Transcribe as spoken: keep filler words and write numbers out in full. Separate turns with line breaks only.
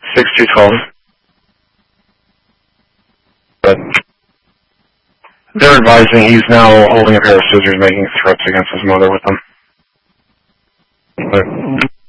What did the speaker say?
six two twelve. But they're advising he's now holding a pair of scissors, making threats against his mother with them. But